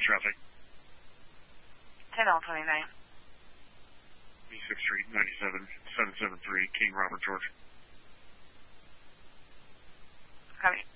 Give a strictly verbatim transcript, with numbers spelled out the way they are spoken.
traffic. ten L twenty-nine. sixth Street, ninety-seven, seven seven three, King Robert, George. Copy.